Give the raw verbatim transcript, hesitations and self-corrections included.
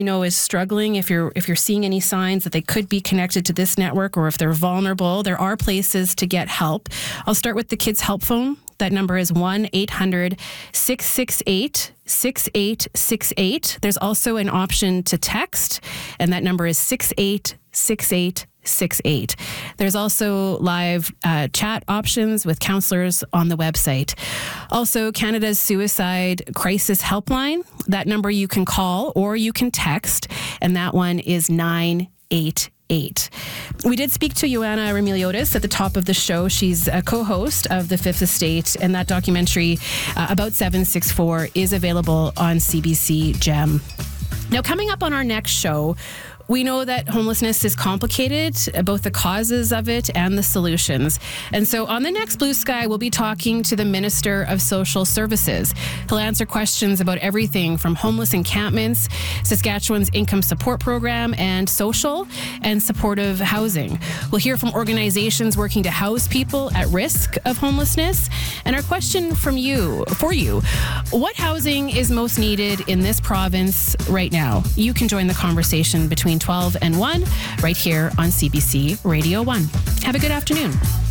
you know is struggling, if you're if you're seeing any signs that they could be connected to this network, or if they're vulnerable, there are places to get help. I'll start with the Kids Help Phone. That number is one eight hundred six six eight six eight six eight. There's also an option to text, and that number is six eight six eight six eight. There's also live uh, chat options with counselors on the website. Also, Canada's Suicide Crisis Helpline. That number you can call or you can text, and that one is nine eight eight. We did speak to Ioana Remiliotis at the top of the show. She's a co-host of The Fifth Estate, and that documentary uh, about seven six four is available on C B C Gem. Now, coming up on our next show, we know that homelessness is complicated, both the causes of it and the solutions. And so on the next Blue Sky, we'll be talking to the Minister of Social Services. He'll answer questions about everything from homeless encampments, Saskatchewan's income support program, and social and supportive housing. We'll hear from organizations working to house people at risk of homelessness. And our question from you, for you, what housing is most needed in this province right now? You can join the conversation between twelve and one right here on C B C Radio one. Have a good afternoon.